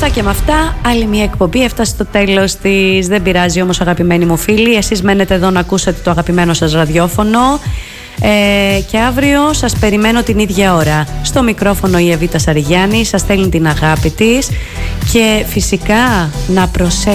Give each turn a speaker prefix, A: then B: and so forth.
A: αυτά και με αυτά, άλλη μια εκπομπή έφτασε στο τέλος της. Δεν πειράζει όμως, αγαπημένοι μου φίλοι. Εσείς μένετε εδώ να ακούσετε το αγαπημένο σας ραδιόφωνο. Και αύριο σας περιμένω την ίδια ώρα. Στο μικρόφωνο η Εβίτα Σαριγιάννη σας στέλνει την αγάπη της. Και φυσικά να προσέχετε